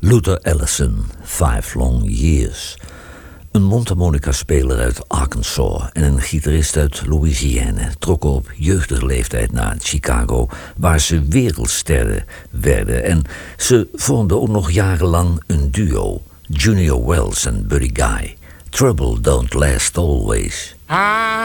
Luther Allison, 5 Long Years. Een mondharmonica-speler uit Arkansas en een gitarist uit Louisiana trokken op jeugdige leeftijd naar Chicago, waar ze wereldsterren werden. En ze vormden ook nog jarenlang een duo, Junior Wells en Buddy Guy. Trouble don't last always.